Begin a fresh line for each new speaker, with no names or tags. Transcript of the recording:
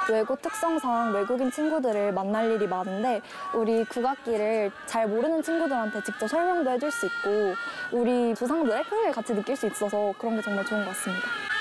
외고 특성상 외국인 친구들을 만날 일이 많은데 우리 국악기를 잘 모르는 친구들한테 직접 설명도 해줄 수 있고 우리 조상들의 흥을 같이 느낄 수 있어서 그런 게 정말 좋은 것 같습니다.